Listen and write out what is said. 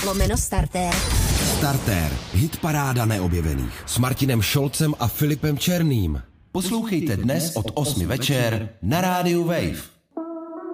cz/starter. Starter, hitparáda neobjevených. S Martinem Šolcem a Filipem Černým. Poslouchejte dnes od 8 večer na rádiu Wave.